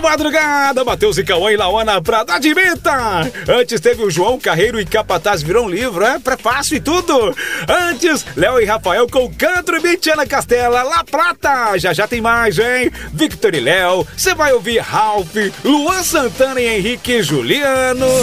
madrugada, Matheus e Cauã e Lauana Prada, admita! Antes teve o João Carreiro e Capataz virou um livro, prefácio e tudo. Antes, Léo e Rafael com Canto e Bitiana Castela, La Plata. Já tem mais, hein? Victor e Léo, você vai ouvir Ralph, Luan Santana e Henrique e Juliano.